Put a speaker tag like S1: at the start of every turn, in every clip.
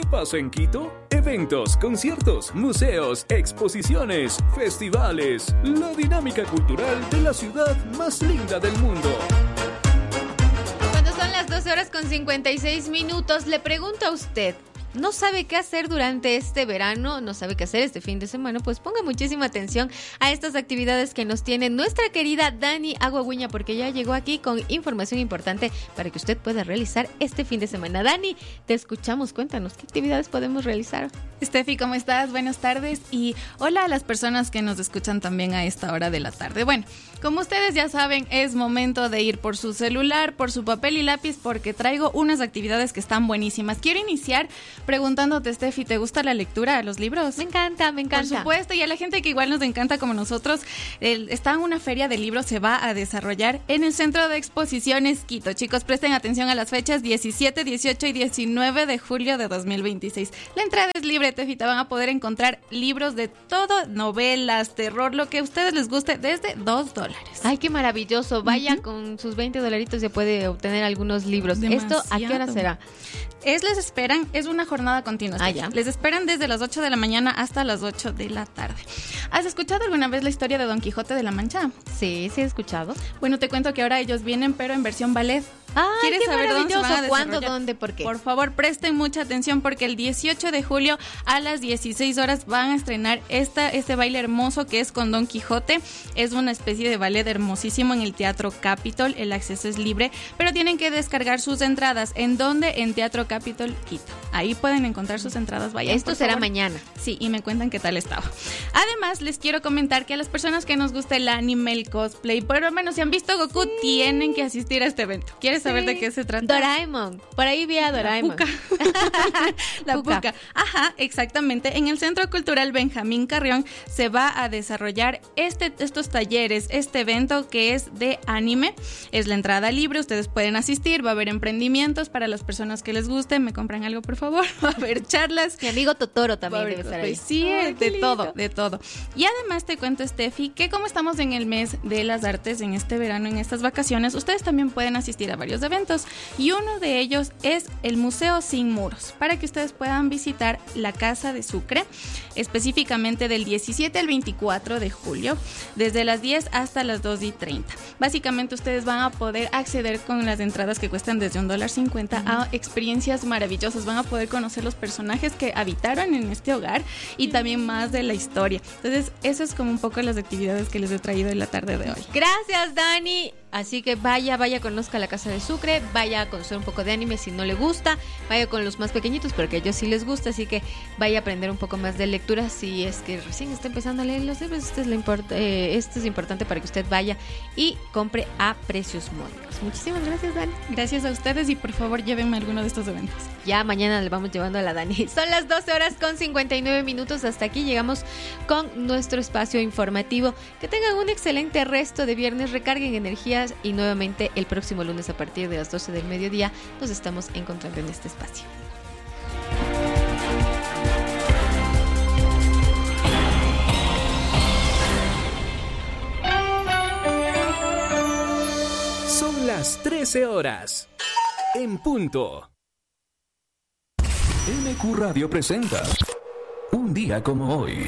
S1: pasa en Quito? Eventos, conciertos, museos, exposiciones, festivales. La dinámica cultural de la ciudad más linda del mundo.
S2: Cuando son las 12:56, le pregunto a usted, ¿no sabe qué hacer durante este verano? ¿No sabe qué hacer este fin de semana? Pues ponga muchísima atención a estas actividades que nos tiene nuestra querida Dani Aguaguiña, porque ya llegó aquí con información importante para que usted pueda realizar este fin de semana. Dani, te escuchamos, cuéntanos, ¿qué actividades podemos realizar?
S3: Steffi, ¿cómo estás? Buenas tardes y hola a las personas que nos escuchan también a esta hora de la tarde. Bueno, como ustedes ya saben, es momento de ir por su celular, por su papel y lápiz, porque traigo unas actividades que están buenísimas. Quiero iniciar preguntándote, Steffi, ¿te gusta la lectura, los libros?
S2: Me encanta.
S3: Por supuesto, y a la gente que igual nos encanta como nosotros, está en una feria de libros, se va a desarrollar en el Centro de Exposiciones Quito. Chicos, presten atención a las fechas 17, 18 y 19 de julio de 2026. La entrada es libre, Steffi, te van a poder encontrar libros de todo, novelas, terror, lo que a ustedes les guste, desde $2.
S2: Ay, qué maravilloso. Vaya, con sus $20 ya puede obtener algunos libros.
S3: Demasiado.
S2: ¿Esto a qué hora será?
S3: Les esperan, es una jornada continua.
S2: Ya.
S3: Les esperan desde las 8 de la mañana hasta las 8 de la tarde. ¿Has escuchado alguna vez la historia de Don Quijote de la Mancha?
S2: Sí, he escuchado.
S3: Bueno, te cuento que ahora ellos vienen, pero en versión ballet.
S2: ¿Quieres
S3: saber dónde se van a desarrollar?
S2: ¿Cuándo, dónde, por qué?
S3: Por favor, presten mucha atención porque el 18 de julio a las 16 horas van a estrenar este baile hermoso que es con Don Quijote. Es una especie de ballet hermosísimo en el Teatro Capitol. El acceso es libre, pero tienen que descargar sus entradas. ¿En dónde? En Teatro Capitol Quito. Ahí pueden encontrar sus entradas. Vayan,
S2: esto será mañana.
S3: Sí, y me cuentan qué tal estaba. Además, les quiero comentar que a las personas que nos gusta el anime, el cosplay, por lo menos si han visto Goku, tienen que asistir a este evento. ¿Quieres saber de qué se trata?
S2: Doraemon. Por ahí vi a Doraemon.
S3: La Puca. Ajá, exactamente. En el Centro Cultural Benjamín Carrión se va a desarrollar estos talleres, este evento que es de anime. Es la entrada libre, ustedes pueden asistir, va a haber emprendimientos para las personas que les guste. ¿Me compran algo, por favor? Va a haber charlas.
S2: Mi amigo Totoro también debe estar ahí.
S3: Sí, de todo. Y además te cuento, Steffi, que como estamos en el mes de las artes, en este verano, en estas vacaciones, ustedes también pueden asistir a varios eventos. Y uno de ellos es el Museo Sin Muros, para que ustedes puedan visitar la Casa de Sucre, específicamente del 17 al 24 de julio, desde las 10 hasta las 2:30. Básicamente ustedes van a poder acceder con las entradas que cuestan desde $1.50 a experiencias maravillosas. Van a poder conocer los personajes que habitaron en este hogar y también más de la historia. Entonces, eso es como un poco las actividades que les he traído en la tarde de hoy.
S2: Gracias, Dani. Así que vaya, conozca la Casa de Sucre, vaya a conocer un poco de anime si no le gusta, vaya con los más pequeñitos porque a ellos sí les gusta, así que vaya a aprender un poco más de lectura si es que recién está empezando a leer los libros. Esto es importante para que usted vaya y compre a precios módicos. Muchísimas gracias, Dani.
S3: Gracias a ustedes y por favor llévenme a alguno de estos eventos.
S2: Ya mañana le vamos llevando a la Dani. Son las 12:59. Hasta aquí llegamos con nuestro espacio informativo. Que tengan un excelente resto de viernes, recarguen energías y nuevamente el próximo lunes a partir de las 12 del mediodía nos estamos encontrando en este espacio.
S1: Son las 13 horas. En punto. MQ Radio presenta Un día como hoy.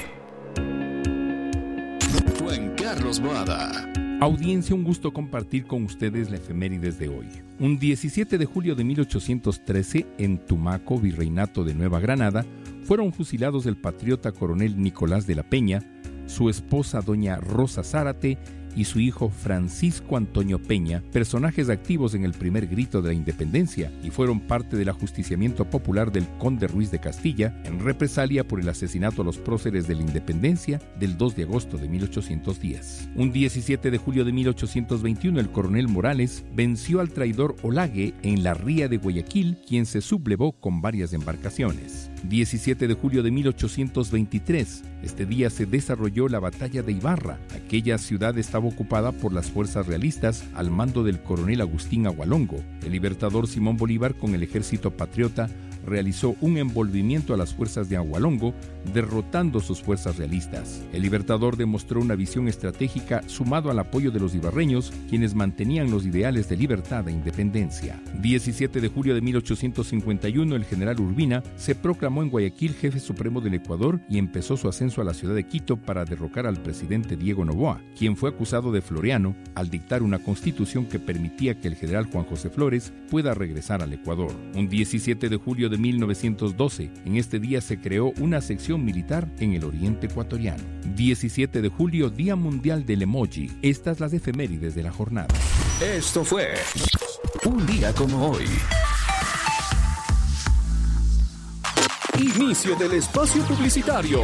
S1: Juan Carlos Boada.
S4: Audiencia, un gusto compartir con ustedes la efemérides de hoy. Un 17 de julio de 1813, en Tumaco, Virreinato de Nueva Granada, fueron fusilados el patriota coronel Nicolás de la Peña, su esposa doña Rosa Zárate y su hijo Francisco Antonio Peña, personajes activos en el primer grito de la independencia y fueron parte del ajusticiamiento popular del conde Ruiz de Castilla en represalia por el asesinato a los próceres de la independencia del 2 de agosto de 1810. Un 17 de julio de 1821, el coronel Morales venció al traidor Olague en la ría de Guayaquil, quien se sublevó con varias embarcaciones. 17 de julio de 1823, este día se desarrolló la batalla de Ibarra. Aquella ciudad estaba ocupada por las fuerzas realistas al mando del coronel Agustín Agualongo. El libertador Simón Bolívar, con el ejército patriota, realizó un envolvimiento a las fuerzas de Agualongo, derrotando sus fuerzas realistas. El Libertador demostró una visión estratégica sumado al apoyo de los ibarreños, quienes mantenían los ideales de libertad e independencia. 17 de julio de 1851, el general Urbina se proclamó en Guayaquil jefe supremo del Ecuador y empezó su ascenso a la ciudad de Quito para derrocar al presidente Diego Noboa, quien fue acusado de floreano al dictar una constitución que permitía que el general Juan José Flores pueda regresar al Ecuador. Un 17 de julio de 1912, en este día se creó una sección militar en el oriente ecuatoriano. 17 de julio, Día Mundial del Emoji. Estas las efemérides de la jornada.
S1: Esto fue un día como hoy. Inicio del espacio publicitario.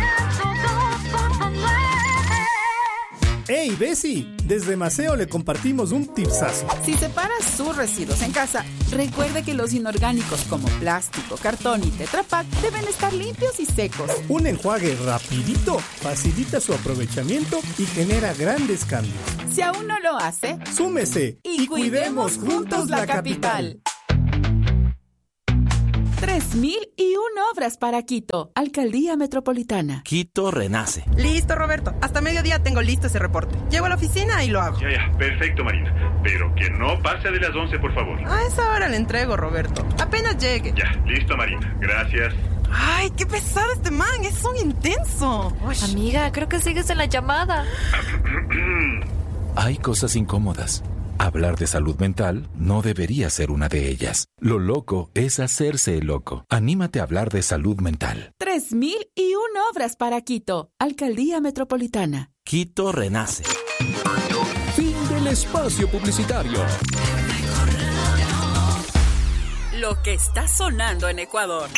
S5: ¡Hey, Bessie! Desde Maceo le compartimos un tipsazo.
S6: Si separa sus residuos en casa, recuerde que los inorgánicos como plástico, cartón y Tetra Pak deben estar limpios y secos.
S5: Un enjuague rapidito facilita su aprovechamiento y genera grandes cambios.
S6: Si aún no lo hace,
S5: súmese y cuidemos juntos la capital.
S6: 3001 obras para Quito, Alcaldía Metropolitana.
S7: Quito renace.
S8: Listo, Roberto. Hasta mediodía tengo listo ese reporte. Llego a la oficina y lo hago.
S9: Ya, perfecto, Marina. Pero que no pase de las 11, por favor.
S8: A esa hora le entrego, Roberto. Apenas llegue.
S9: Ya, listo, Marina. Gracias.
S8: Ay, qué pesado este man. Es un intenso. Uy.
S10: Amiga, creo que sigues en la llamada.
S11: Hay cosas incómodas. Hablar de salud mental no debería ser una de ellas. Lo loco es hacerse el loco. Anímate a hablar de salud mental.
S6: 3001 obras para Quito, Alcaldía Metropolitana.
S7: Quito renace.
S1: Fin del espacio publicitario.
S12: Lo que está sonando en Ecuador.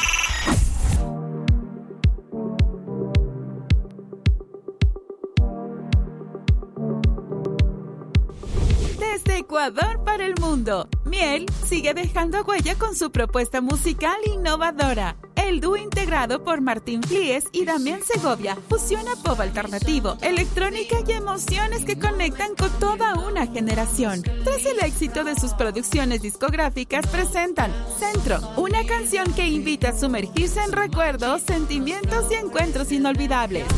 S6: Desde Ecuador para el mundo, Miel sigue dejando huella con su propuesta musical innovadora. El dúo integrado por Martín Flies y Damián Segovia fusiona pop alternativo, electrónica y emociones que conectan con toda una generación. Tras el éxito de sus producciones discográficas, presentan Centro, una canción que invita a sumergirse en recuerdos, sentimientos y encuentros inolvidables.